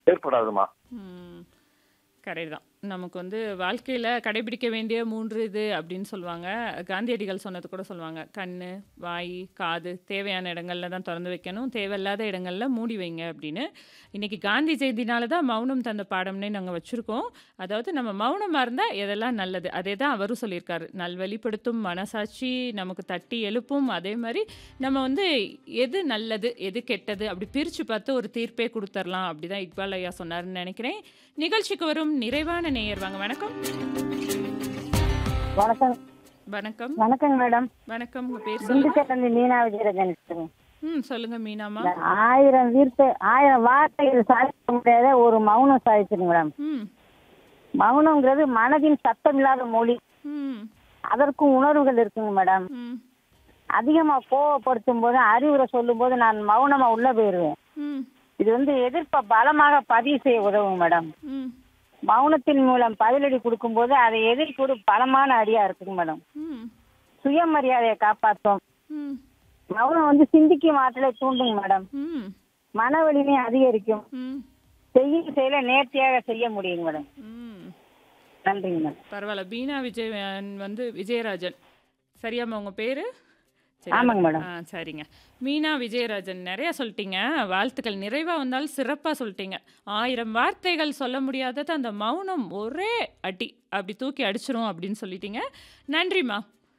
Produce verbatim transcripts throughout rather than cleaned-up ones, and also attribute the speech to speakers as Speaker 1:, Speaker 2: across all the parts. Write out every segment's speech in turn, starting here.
Speaker 1: ஏற்படாதுமா.
Speaker 2: ம். கரெக்ட் தான். நமக்கு வந்து வாழ்க்கையில கடைபிடிக்க வேண்டிய மூன்று இது அப்படின்னு சொல்லுவாங்க. காந்தியடிகள் சொன்னது கூட சொல்லுவாங்க. கண்ணு, வாய், காது தேவையான இடங்கள்ல தான் தொறந்து வைக்கணும். தேவையில்லாத இடங்கள்ல மூடி வைங்க அப்படின்னு. இன்னைக்கு காந்தி ஜெயந்தினால தான் மௌனம் தந்த பாடம்னே நாங்க வச்சிருக்கோம். அதாவது நம்ம மௌனமா இருந்தா எதெல்லாம் நல்லது. அதே தான் அவரும் சொல்லியிருக்காரு. நல்வழிப்படுத்தும் மனசாட்சி நமக்கு தட்டி எழுப்பும். அதே மாரி நம்ம வந்து எது நல்லது, எது கெட்டது அப்படி பிரிச்சு பார்த்து ஒரு தீர்ப்பே குடுத்துரலாம். அப்படிதான் இக்பால் ஐயா சொன்னாருன்னு நெனைக்கிறேன். நிகழ்ச்சிக்கு வரும் நிறைவான நேயர் வாங்க. வணக்கம்.
Speaker 3: வணக்கம்.
Speaker 2: வணக்கம்.
Speaker 3: வணக்கங்க மேடம்.
Speaker 2: வணக்கம். உங்க பேர் சொல்லுங்க.
Speaker 3: திண்டுக்கல்ல மீனா விஜயராஜன் பேசுறேன்.
Speaker 2: ம். சொல்லுங்க மீனாம்மா.
Speaker 3: இந்த ஆயிரம் வீர்த்து ஆயிரம் வார்த்தைகள் சாதிக்க முடியாத ஒரு மௌனம் சாதிச்சிருங்க மேடம்.
Speaker 2: ம்.
Speaker 3: மௌனங்கிறது மனதின் சத்தம் இல்லாத மொழி.
Speaker 2: ம்.
Speaker 3: அதற்கும் உணர்வுகள் இருக்குங்க மேடம்.
Speaker 2: ம்.
Speaker 3: அதிகமா கோவப்படுத்தும் போது அறிவுரை சொல்லும் போது நான் மௌனமா உள்ள போயிருவேன்.
Speaker 2: ம்.
Speaker 3: இது வந்து எதிர்ப்பை பலமாக பதிவு செய்ய உதவும் மேடம்.
Speaker 2: ம்.
Speaker 3: மௌனத்தின் மூலம் பதிலடி கொடுக்கும்போது அதை எதிர்ப்பு ஒரு பலமான அடியா இருக்குங்க மேடம்.
Speaker 2: ம்.
Speaker 3: சுயமரியாதையை காப்பாற்றும்.
Speaker 2: ம்.
Speaker 3: மௌனம் வந்து சிந்திக்கும் ஆற்றலை தூண்டுங்க மேடம்.
Speaker 2: ம்.
Speaker 3: மன வலிமையை அதிகரிக்கும்.
Speaker 2: ம்.
Speaker 3: செய்யும் செயலை நேர்த்தியாக செய்ய முடியுங்க மேடம்.
Speaker 2: ம்.
Speaker 3: நன்றிங்க மேடம்.
Speaker 2: பரவால்ல. பீனா விஜய் வந்து விஜயராஜன். சரியாம்மா உங்க பேரு? சரி.
Speaker 3: ஆமாங்க மேடம்.
Speaker 2: ஆ சரிங்க. மீனா விஜயராஜன் நெறைய சொல்லிட்டீங்க. வாழ்த்துக்கள். நிறைவா வந்தாலும் சிறப்பா சொல்லிட்டீங்க. ஆயிரம் வார்த்தைகள் சொல்ல முடியாதது அந்த மௌனம் ஒரே அடி அப்படி தூக்கி அடிச்சிரும் அப்படின்னு சொல்லிட்டீங்க. நன்றிம்மா.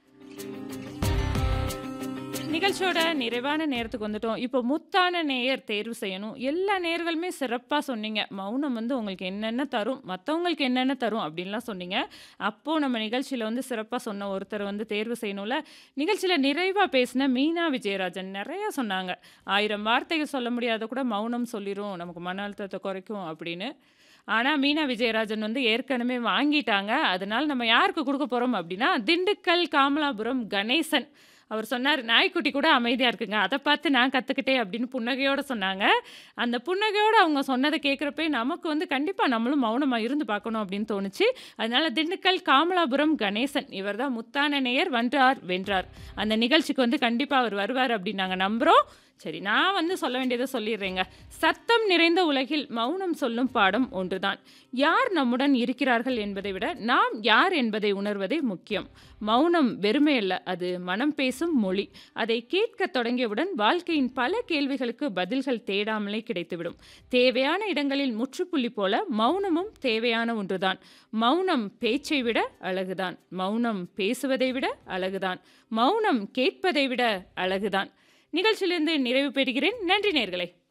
Speaker 2: நிகழ்ச்சியோட நிறைவான நேரத்துக்கு வந்துட்டோம். இப்போ முத்தான நேயர் தேர்வு செய்யணும். எல்லா நேயர்களுமே சிறப்பா சொன்னீங்க. மௌனம் வந்து உங்களுக்கு என்னென்ன தரும், மத்தவங்களுக்கு என்னென்ன தரும் அப்படின்லாம் சொன்னீங்க. அப்போ நம்ம நிகழ்ச்சியில வந்து சிறப்பா சொன்ன ஒருத்தர வந்து தேர்வு செய்யணும்ல. நிகழ்ச்சியில நிறைவா பேசின மீனா விஜயராஜன் நெறைய சொன்னாங்க. ஆயிரம் வார்த்தைகள் சொல்ல முடியாத கூட மௌனம் சொல்லிரும். நமக்கு மன அழுத்தத்தை குறைக்கும் அப்படின்னு. ஆனா மீனா விஜயராஜன் வந்து ஏற்கனவே வாங்கிட்டாங்க. அதனால நம்ம யாருக்கு குடுக்க போறோம் அப்படின்னா, திண்டுக்கல் காமலாபுரம் கணேசன். அவர் சொன்னாரு, "நாய்க்குட்டி கூட அமைதியா இருக்குங்க. அத பார்த்து நான் கத்துக்கிட்டேன்" அப்படின்னு புன்னகையோட சொன்னாங்க. அந்த புன்னகையோட அவங்க சொன்னத கேட்கிறப்பயே நமக்கு வந்து கண்டிப்பா நம்மளும் மௌனமா இருந்து பார்க்கணும் அப்படின்னு தோணுச்சு. அதனால திண்டுக்கல் காமலாபுரம் கணேசன் இவர் தான் முத்தான நேயர் வென்றார் வென்றார். அந்த நிகழ்ச்சிக்கு வந்து கண்டிப்பா அவர் வருவார் அப்படின்னு நாங்க நம்புறோம். சரி, நான் வந்து சொல்ல வேண்டியதை சொல்லிடுறேங்க. சத்தம் நிறைந்த உலகில் மௌனம் சொல்லும் பாடம் ஒன்றுதான். யார் நம்முடன் இருக்கிறார்கள் என்பதை விட நாம் யார் என்பதை உணர்வதே முக்கியம். மௌனம் வெறுமை அல்ல, அது மனம் பேசும் மொழி. அதை கேட்கத் தொடங்கியவுடன் வாழ்க்கையின் பல கேள்விகளுக்கு பதில்கள் தேடாமலே கிடைத்துவிடும். தேவையான இடங்களில் முற்றுப்புள்ளி போல மௌனமும் தேவையான ஒன்றுதான். மௌனம் பேச்சை விட அழகுதான். மௌனம் பேசுவதை விட அழகுதான். மௌனம் கேட்பதை விட அழகுதான். நிகழ்ச்சியிலிருந்து நிறைவு பெறுகிறேன். நன்றி நேயர்களே.